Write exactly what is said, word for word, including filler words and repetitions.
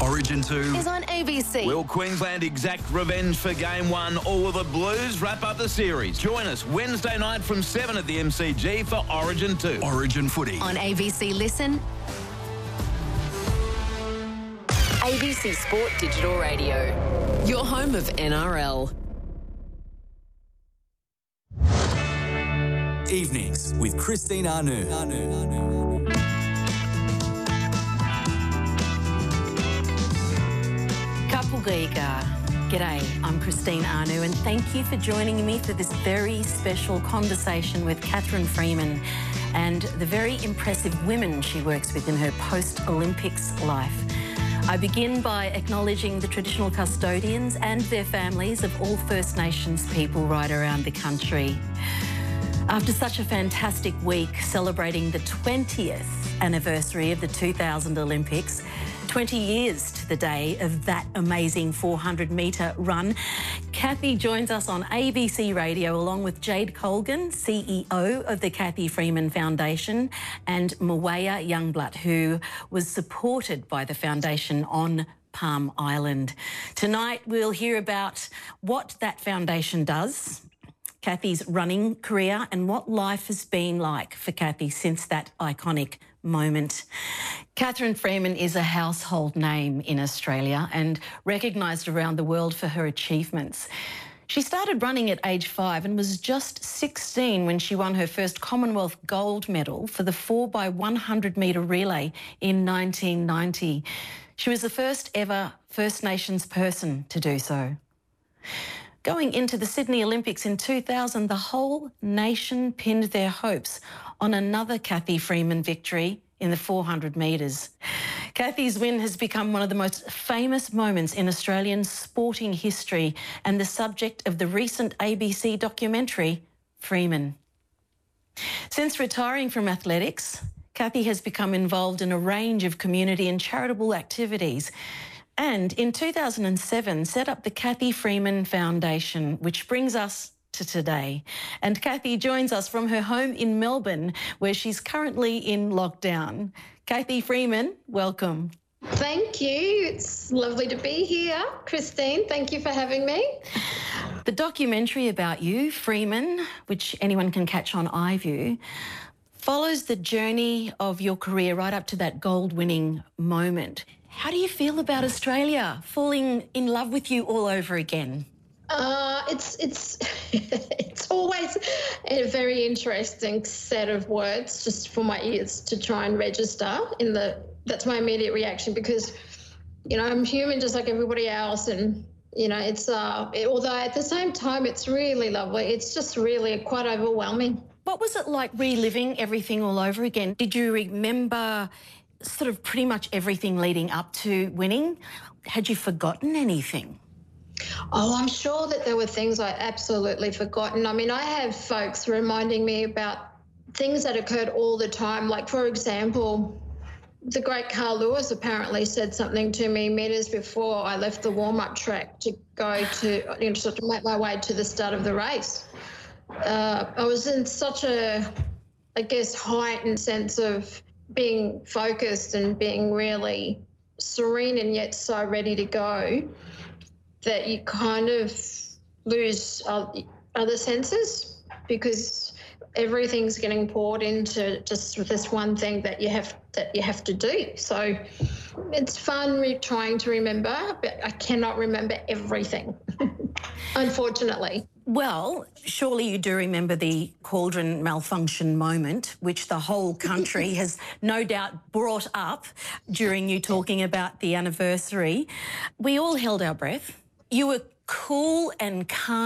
Origin two is on A B C. Will Queensland exact revenge for Game one, or will the Blues wrap up the series? Join us Wednesday night from seven at the M C G for Origin two. Origin footy. On A B C Listen, A B C Sport Digital Radio, your home of N R L. Evenings with Christine Anu. Anu. Kapulgiga. G'day, I'm Christine Anu and thank you for joining me for this very special conversation with Catherine Freeman and the very impressive women she works with in her post-Olympics life. I begin by acknowledging the traditional custodians and their families of all First Nations people right around the country. After such a fantastic week celebrating the twentieth anniversary of the two thousand Olympics, twenty years to the day of that amazing four hundred metre run, Cathy joins us on A B C Radio along with Jade Colgan, C E O of the Cathy Freeman Foundation, and Mwea Youngblood, who was supported by the foundation on Palm Island. Tonight we'll hear about what that foundation does, Cathy's running career, and what life has been like for Cathy since that iconic moment. Catherine Freeman is a household name in Australia and recognised around the world for her achievements. She started running at age five and was just sixteen when she won her first Commonwealth gold medal for the four by one hundred metre relay in nineteen ninety. She was the first ever First Nations person to do so. Going into the Sydney Olympics in two thousand, the whole nation pinned their hopes on another Cathy Freeman victory in the four hundred metres. Cathy's win has become one of the most famous moments in Australian sporting history and the subject of the recent A B C documentary, Freeman. Since retiring from athletics, Cathy has become involved in a range of community and charitable activities, and in two thousand seven set up the Cathy Freeman Foundation, which brings us to today. And Cathy joins us from her home in Melbourne, where she's currently in lockdown. Cathy Freeman, welcome. Thank you. It's lovely to be here. Christine, thank you for having me. The documentary about you, Freeman, which anyone can catch on iView, follows the journey of your career right up to that gold-winning moment. How do you feel about Australia falling in love with you all over again? Uh, it's it's it's always a very interesting set of words just for my ears to try and register in the. That's my immediate reaction because, you know, I'm human just like everybody else, and you know, it's uh, it, although at the same time it's really lovely. It's just really quite overwhelming. What was it like reliving everything all over again? Did you remember sort of pretty much everything leading up to winning? Had you forgotten anything? Oh, I'm sure that there were things I absolutely forgotten. I mean, I have folks reminding me about things that occurred all the time. Like, for example, the great Carl Lewis apparently said something to me metres before I left the warm-up track to go to, you know, sort of make my way to the start of the race. Uh, I was in such a, I guess, heightened sense of being focused and being really serene and yet so ready to go that you kind of lose other senses because everything's getting poured into just this one thing that you have that you have to do. So it's fun re- trying to remember, but I cannot remember everything, unfortunately. Well, surely you do remember the cauldron malfunction moment, which the whole country has no doubt brought up during you talking about the anniversary. We all held our breath. You were cool and calm.